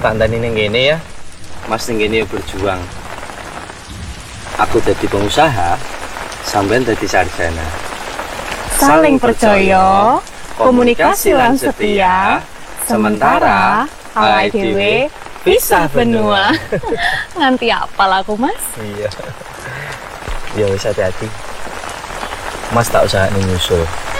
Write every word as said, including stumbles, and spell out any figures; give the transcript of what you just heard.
tandani ning kene ya. Mas ning kene berjuang. Aku jadi pengusaha, sampean jadi sarjana. Saling percaya, komunikasi lan setia, sementara awake dhewe pisah benua. Nganti apal aku, Mas? Iya. Ya wis hati-hati. Mas tak usah nyusul.